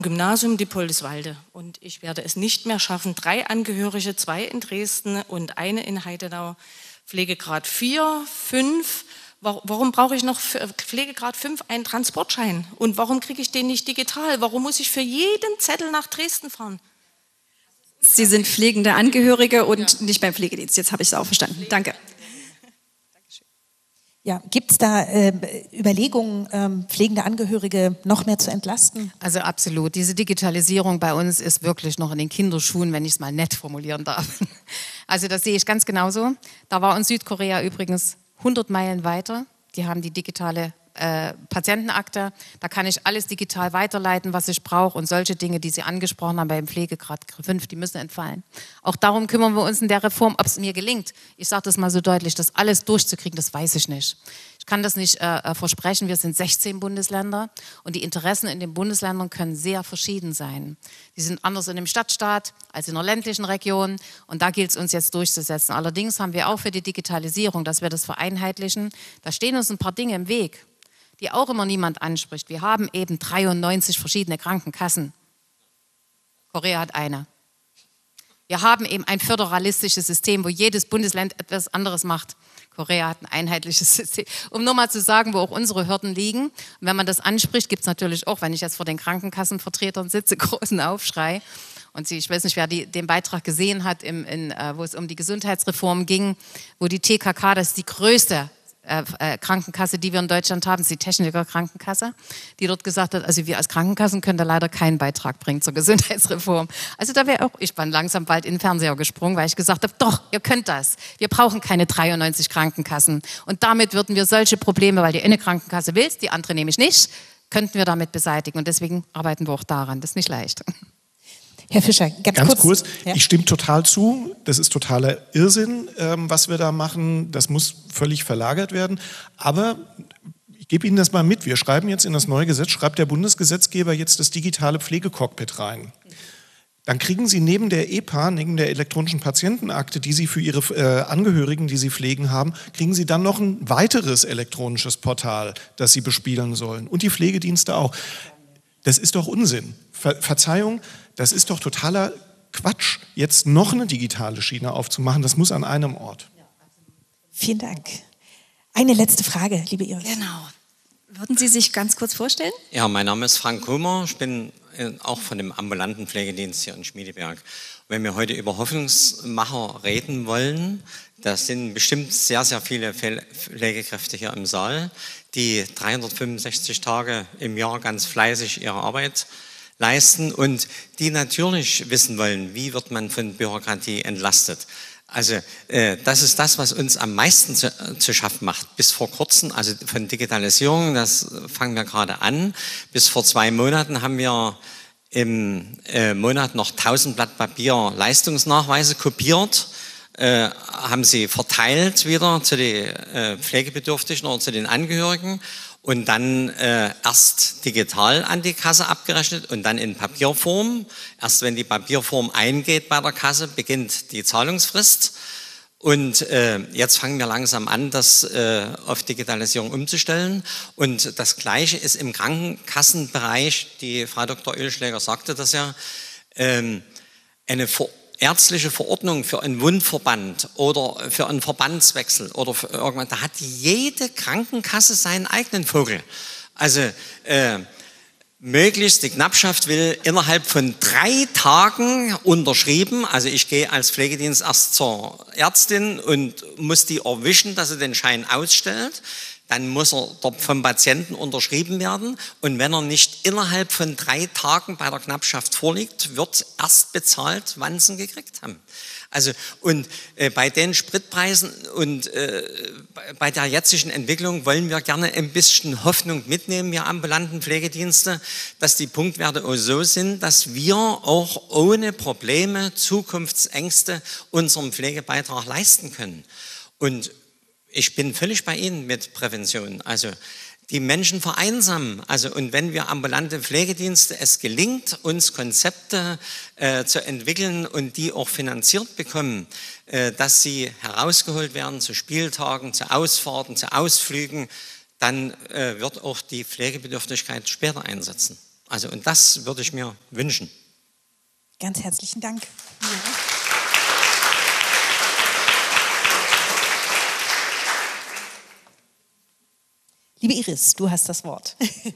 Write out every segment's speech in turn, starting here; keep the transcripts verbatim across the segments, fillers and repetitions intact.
Gymnasium Dippoldiswalde und ich werde es nicht mehr schaffen. Drei Angehörige, zwei in Dresden und eine in Heidenau, Pflegegrad vier, fünf. Warum brauche ich noch für Pflegegrad fünf einen Transportschein? Und warum kriege ich den nicht digital? Warum muss ich für jeden Zettel nach Dresden fahren? Sie sind pflegende Angehörige und ja. nicht beim Pflegedienst. Jetzt habe ich es auch verstanden. Danke. Ja, gibt es da äh, Überlegungen, ähm, pflegende Angehörige noch mehr zu entlasten? Also absolut. Diese Digitalisierung bei uns ist wirklich noch in den Kinderschuhen, wenn ich es mal nett formulieren darf. Also das sehe ich ganz genauso. Da war uns Südkorea übrigens hundert Meilen weiter. Die haben die digitale äh, Patientenakte. Da kann ich alles digital weiterleiten, was ich brauche. Und solche Dinge, die Sie angesprochen haben beim Pflegegrad fünf, die müssen entfallen. Auch darum kümmern wir uns in der Reform, ob es mir gelingt. Ich sage das mal so deutlich, das alles durchzukriegen, das weiß ich nicht. Ich kann das nicht äh, versprechen. Wir sind sechzehn Bundesländer und die Interessen in den Bundesländern können sehr verschieden sein. Die sind anders in dem Stadtstaat als in der ländlichen Region und da gilt es uns jetzt durchzusetzen. Allerdings haben wir auch für die Digitalisierung, dass wir das vereinheitlichen, da stehen uns ein paar Dinge im Weg, die auch immer niemand anspricht. Wir haben eben dreiundneunzig verschiedene Krankenkassen. Korea hat eine. Wir haben eben ein föderalistisches System, wo jedes Bundesland etwas anderes macht. Korea hat ein einheitliches System. Um nur mal zu sagen, wo auch unsere Hürden liegen. Und wenn man das anspricht, gibt es natürlich auch, wenn ich jetzt vor den Krankenkassenvertretern sitze, großen Aufschrei. Und Sie, ich weiß nicht, wer die, den Beitrag gesehen hat, im, in, äh, wo es um die Gesundheitsreform ging, wo die T K K, das ist die größte Äh, äh, Krankenkasse, die wir in Deutschland haben, ist die Techniker-Krankenkasse, die dort gesagt hat, also wir als Krankenkassen können da leider keinen Beitrag bringen zur Gesundheitsreform. Also da wäre auch, ich bin langsam bald in den Fernseher gesprungen, weil ich gesagt habe, doch, ihr könnt das. Wir brauchen keine dreiundneunzig Krankenkassen. Und damit würden wir solche Probleme, weil die eine Krankenkasse will, die andere nämlich nicht, könnten wir damit beseitigen. Und deswegen arbeiten wir auch daran. Das ist nicht leicht. Herr Fischer, ganz, ganz kurz. kurz, Ja. Ich stimme total zu. Das ist totaler Irrsinn, ähm, was wir da machen. Das muss völlig verlagert werden. Aber ich gebe Ihnen das mal mit. Wir schreiben jetzt in das neue Gesetz, schreibt der Bundesgesetzgeber jetzt das digitale Pflegecockpit rein. Dann kriegen Sie neben der E P A, neben der elektronischen Patientenakte, die Sie für Ihre äh, Angehörigen, die Sie pflegen haben, kriegen Sie dann noch ein weiteres elektronisches Portal, das Sie bespielen sollen. Und die Pflegedienste auch. Das ist doch Unsinn. Ver- Verzeihung, das ist doch totaler Quatsch, jetzt noch eine digitale Schiene aufzumachen. Das muss an einem Ort. Vielen Dank. Eine letzte Frage, liebe Iris. Genau. Würden Sie sich ganz kurz vorstellen? Ja, mein Name ist Frank Kummer. Ich bin auch von dem ambulanten Pflegedienst hier in Schmiedeberg. Wenn wir heute über Hoffnungsmacher reden wollen, da sind bestimmt sehr, sehr viele Pflegekräfte hier im Saal, die dreihundertfünfundsechzig Tage im Jahr ganz fleißig ihre Arbeit leisten und die natürlich wissen wollen, wie wird man von Bürokratie entlastet. Also äh, das ist das, was uns am meisten zu, äh, zu schaffen macht. Bis vor kurzem, also von Digitalisierung, das fangen wir gerade an, bis vor zwei Monaten haben wir im äh, Monat noch tausend Blatt Papier Leistungsnachweise kopiert, äh, haben sie verteilt wieder zu den äh, Pflegebedürftigen oder zu den Angehörigen und dann äh, erst digital an die Kasse abgerechnet und dann in Papierform. Erst wenn die Papierform eingeht bei der Kasse, beginnt die Zahlungsfrist. Und äh, jetzt fangen wir langsam an, das äh, auf Digitalisierung umzustellen. Und das Gleiche ist im Krankenkassenbereich, die Frau Doktor Oehlschläger sagte das ja, ähm, eine Ver- ärztliche Verordnung für einen Wundverband oder für einen Verbandswechsel oder für irgendwas, da hat jede Krankenkasse seinen eigenen Vogel. Also äh, möglichst, die Knappschaft will innerhalb von drei Tagen unterschrieben, also ich gehe als Pflegedienst erst zur Ärztin und muss die erwischen, dass sie den Schein ausstellt. Dann muss er dort vom Patienten unterschrieben werden. Und wenn er nicht innerhalb von drei Tagen bei der Knappschaft vorliegt, wird erst bezahlt, wann sie ihn gekriegt haben. Also, und äh, bei den Spritpreisen und äh, bei der jetzigen Entwicklung wollen wir gerne ein bisschen Hoffnung mitnehmen, wir ambulanten Pflegedienste, dass die Punktwerte auch so sind, dass wir auch ohne Probleme, Zukunftsängste unseren Pflegebeitrag leisten können. Und ich bin völlig bei Ihnen mit Prävention. Also die Menschen vereinsamen. Also und wenn wir ambulante Pflegedienste es gelingt, uns Konzepte äh, zu entwickeln und die auch finanziert bekommen, äh, dass sie herausgeholt werden zu Spieltagen, zu Ausfahrten, zu Ausflügen, dann äh, wird auch die Pflegebedürftigkeit später einsetzen. Also und das würde ich mir wünschen. Ganz herzlichen Dank. Ja. Liebe Iris, du hast das Wort.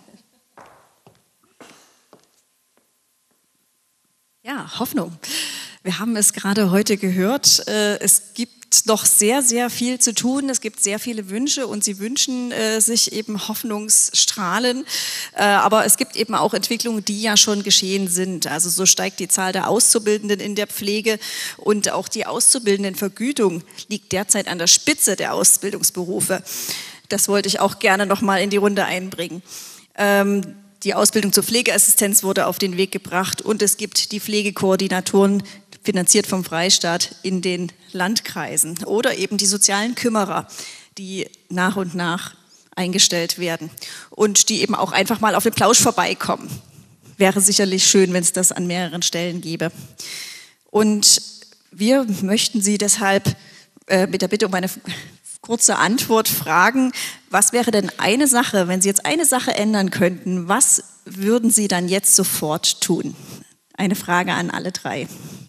Ja, Hoffnung. Wir haben es gerade heute gehört. Es gibt noch sehr, sehr viel zu tun. Es gibt sehr viele Wünsche und sie wünschen sich eben Hoffnungsstrahlen. Aber es gibt eben auch Entwicklungen, die ja schon geschehen sind. Also so steigt die Zahl der Auszubildenden in der Pflege und auch die Auszubildendenvergütung liegt derzeit an der Spitze der Ausbildungsberufe. Das wollte ich auch gerne noch mal in die Runde einbringen. Ähm, die Ausbildung zur Pflegeassistenz wurde auf den Weg gebracht und es gibt die Pflegekoordinatoren, finanziert vom Freistaat in den Landkreisen oder eben die sozialen Kümmerer, die nach und nach eingestellt werden und die eben auch einfach mal auf den Plausch vorbeikommen. Wäre sicherlich schön, wenn es das an mehreren Stellen gäbe. Und wir möchten Sie deshalb äh, mit der Bitte um eine kurze Antwort fragen, was wäre denn eine Sache, wenn Sie jetzt eine Sache ändern könnten, was würden Sie dann jetzt sofort tun? Eine Frage an alle drei.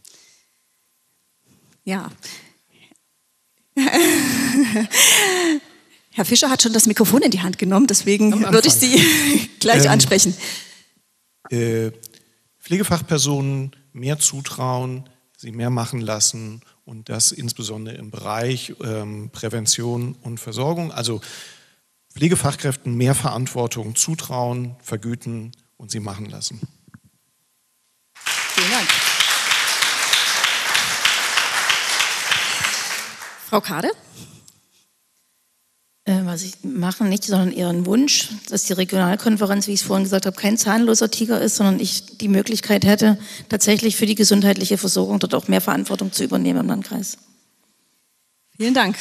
Ja. Herr Fischer hat schon das Mikrofon in die Hand genommen, deswegen würde ich Sie gleich ähm, ansprechen. Äh, Pflegefachpersonen mehr zutrauen, sie mehr machen lassen und das insbesondere im Bereich ähm, Prävention und Versorgung. Also Pflegefachkräften mehr Verantwortung zutrauen, vergüten und sie machen lassen. Vielen Dank. Frau Kade? Äh, was ich mache, nicht, sondern eher ein Wunsch, dass die Regionalkonferenz, wie ich es vorhin gesagt habe, kein zahnloser Tiger ist, sondern ich die Möglichkeit hätte, tatsächlich für die gesundheitliche Versorgung dort auch mehr Verantwortung zu übernehmen im Landkreis. Vielen Dank.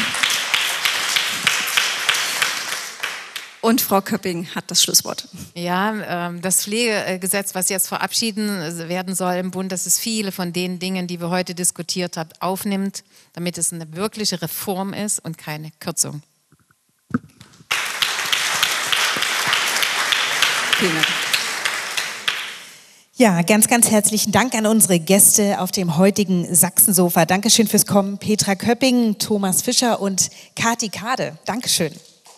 Und Frau Köpping hat das Schlusswort. Ja, das Pflegegesetz, was jetzt verabschieden werden soll im Bund, das ist viele von den Dingen, die wir heute diskutiert haben, aufnimmt, damit es eine wirkliche Reform ist und keine Kürzung. Vielen Dank. Ja, ganz, ganz herzlichen Dank an unsere Gäste auf dem heutigen Sachsensofa. Dankeschön fürs Kommen, Petra Köpping, Thomas Fischer und Kati Kade. Dankeschön.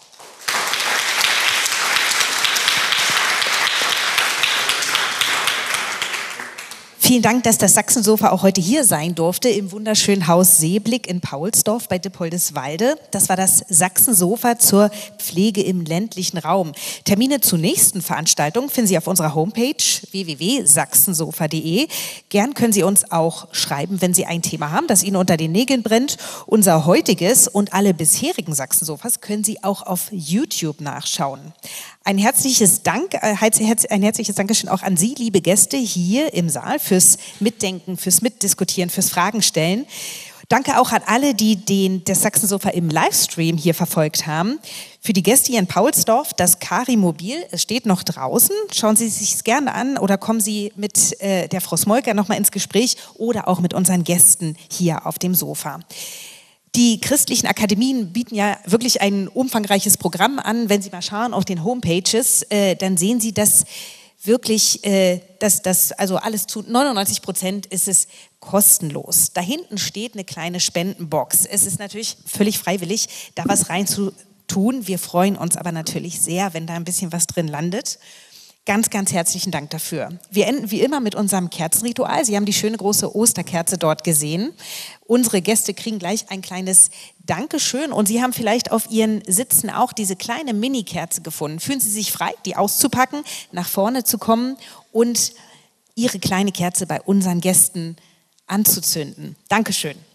Vielen Dank, dass das Sachsensofa auch heute hier sein durfte im wunderschönen Haus Seeblick in Paulsdorf bei Dippoldiswalde. Das war das Sachsensofa zur Pflege im ländlichen Raum. Termine zur nächsten Veranstaltung finden Sie auf unserer Homepage w w w punkt sachsensofa punkt de. Gern können Sie uns auch schreiben, wenn Sie ein Thema haben, das Ihnen unter den Nägeln brennt. Unser heutiges und alle bisherigen Sachsensofas können Sie auch auf YouTube nachschauen. Ein herzliches Dank, ein herzliches Dankeschön auch an Sie, liebe Gäste hier im Saal, fürs Mitdenken, fürs Mitdiskutieren, fürs Fragen stellen. Danke auch an alle, die den, das Sachsensofa im Livestream hier verfolgt haben. Für die Gäste hier in Paulsdorf, das Kari-Mobil, es steht noch draußen. Schauen Sie es sich gerne an oder kommen Sie mit äh, der Frau Smolka nochmal ins Gespräch oder auch mit unseren Gästen hier auf dem Sofa. Die christlichen Akademien bieten ja wirklich ein umfangreiches Programm an. Wenn Sie mal schauen auf den Homepages, äh, dann sehen Sie, dass wirklich, äh, dass das also alles zu neunundneunzig Prozent ist es kostenlos. Da hinten steht eine kleine Spendenbox. Es ist natürlich völlig freiwillig, da was rein zu tun. Wir freuen uns aber natürlich sehr, wenn da ein bisschen was drin landet. Ganz, ganz herzlichen Dank dafür. Wir enden wie immer mit unserem Kerzenritual. Sie haben die schöne große Osterkerze dort gesehen. Unsere Gäste kriegen gleich ein kleines Dankeschön und Sie haben vielleicht auf Ihren Sitzen auch diese kleine Mini-Kerze gefunden. Fühlen Sie sich frei, die auszupacken, nach vorne zu kommen und Ihre kleine Kerze bei unseren Gästen anzuzünden. Dankeschön.